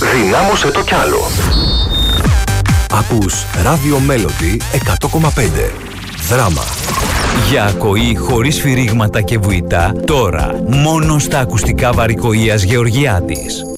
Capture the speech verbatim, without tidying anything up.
Δυνάμωσε το κι άλλο. Ακούς Radio Melody εκατό κόμμα πέντε. Δράμα. Για ακοή χωρίς φυρίγματα και βουητά, τώρα μόνο στα ακουστικά Βαρικοΐας Γεωργιάδης.